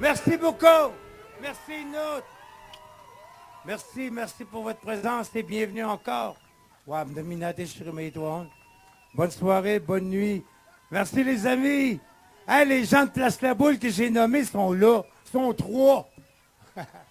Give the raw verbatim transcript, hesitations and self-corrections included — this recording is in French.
Merci beaucoup. Merci, Nout. Merci, merci pour votre présence et bienvenue encore. Ouais, dominaté sur mes doigts. Bonne soirée, bonne nuit. Merci, les amis. Hey, les gens de Place La Boule que j'ai nommés sont là. Sont trois.